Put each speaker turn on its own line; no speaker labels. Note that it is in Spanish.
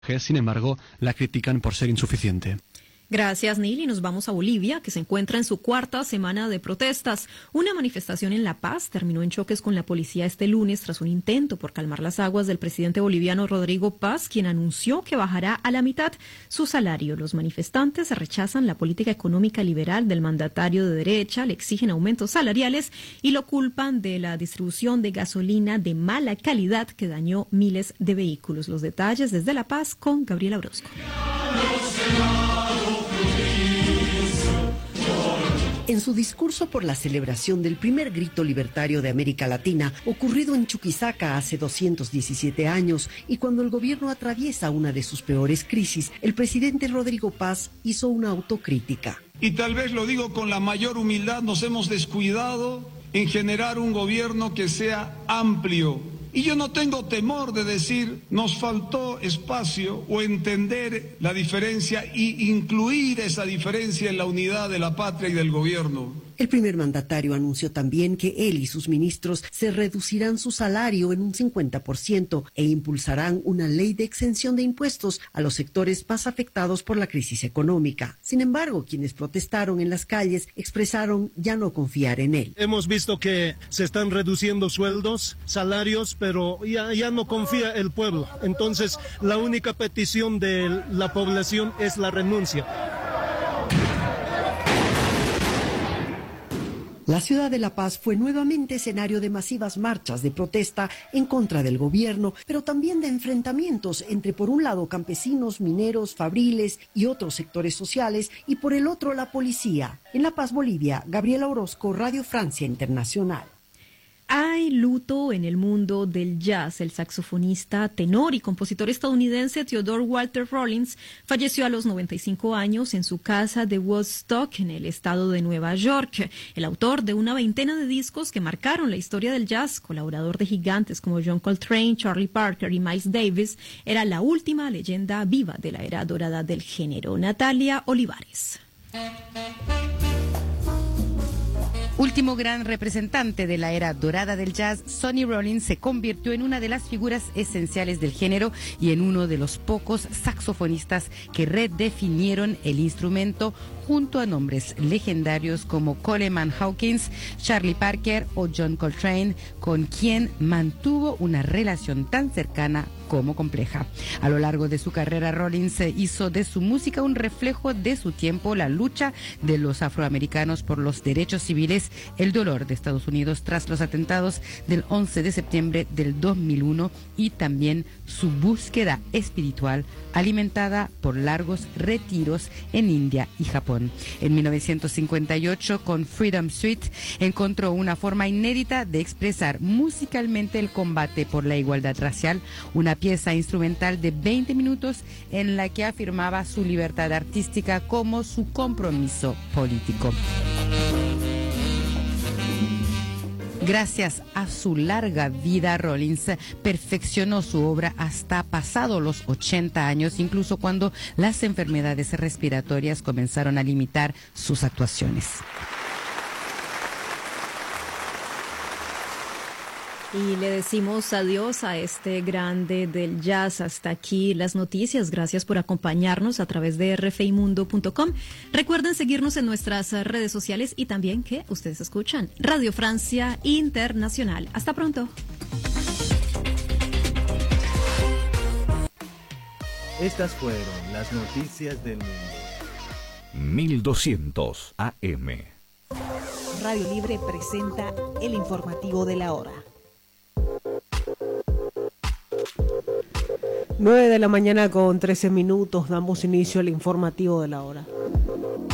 Sin embargo, la critican por ser insuficiente.
Gracias, Neil. Y nos vamos a Bolivia, que se encuentra en su cuarta semana de protestas. Una manifestación en La Paz terminó en choques con la policía este lunes tras un intento por calmar las aguas del presidente boliviano Rodrigo Paz, quien anunció que bajará a la mitad su salario. Los manifestantes rechazan la política económica liberal del mandatario de derecha, le exigen aumentos salariales y lo culpan de la distribución de gasolina de mala calidad que dañó miles de vehículos. Los detalles desde La Paz con Gabriela Orozco.
En su discurso por la celebración del primer grito libertario de América Latina, ocurrido en Chuquisaca hace 217 años, y cuando el gobierno atraviesa una de sus peores crisis, el presidente Rodrigo Paz hizo una autocrítica.
Y tal vez lo digo con la mayor humildad, nos hemos descuidado en generar un gobierno que sea amplio. Y yo no tengo temor de decir, nos faltó espacio o entender la diferencia y incluir esa diferencia en la unidad de la patria y del gobierno.
El primer mandatario anunció también que él y sus ministros se reducirán su salario en un 50% e impulsarán una ley de exención de impuestos a los sectores más afectados por la crisis económica. Sin embargo, quienes protestaron en las calles expresaron ya no confiar en él.
Hemos visto que se están reduciendo sueldos, salarios, pero ya no confía el pueblo. Entonces, la única petición de la población es la renuncia.
La ciudad de La Paz fue nuevamente escenario de masivas marchas de protesta en contra del gobierno, pero también de enfrentamientos entre, por un lado, campesinos, mineros, fabriles y otros sectores sociales, y por el otro, la policía. En La Paz, Bolivia, Gabriela Orozco, Radio Francia Internacional.
Hay luto en el mundo del jazz. El saxofonista, tenor y compositor estadounidense Theodore Walter Rollins falleció a los 95 años en su casa de Woodstock, en el estado de Nueva York. El autor de una veintena de discos que marcaron la historia del jazz, colaborador de gigantes como John Coltrane, Charlie Parker y Miles Davis, era la última leyenda viva de la era dorada del género. Natalia Olivares.
Último gran representante de la era dorada del jazz, Sonny Rollins se convirtió en una de las figuras esenciales del género y en uno de los pocos saxofonistas que redefinieron el instrumento junto a nombres legendarios como Coleman Hawkins, Charlie Parker o John Coltrane, con quien mantuvo una relación tan cercana como compleja. A lo largo de su carrera, Rollins hizo de su música un reflejo de su tiempo, la lucha de los afroamericanos por los derechos civiles, el dolor de Estados Unidos tras los atentados del 11 de septiembre del 2001 y también su búsqueda espiritual alimentada por largos retiros en India y Japón. En 1958, con Freedom Suite, encontró una forma inédita de expresar musicalmente el combate por la igualdad racial, una pieza instrumental de 20 minutos en la que afirmaba su libertad artística como su compromiso político. Gracias a su larga vida, Rollins perfeccionó su obra hasta pasado los 80 años, incluso cuando las enfermedades respiratorias comenzaron a limitar sus actuaciones.
Y le decimos adiós a este grande del jazz. Hasta aquí las noticias. Gracias por acompañarnos a través de rfimundo.com. Recuerden seguirnos en nuestras redes sociales y también que ustedes escuchan Radio Francia Internacional. Hasta pronto.
Estas fueron las noticias del mundo.
1200 AM.
Radio Libre presenta el informativo de la hora.
9 de la mañana con 13 minutos, damos inicio al informativo de la hora.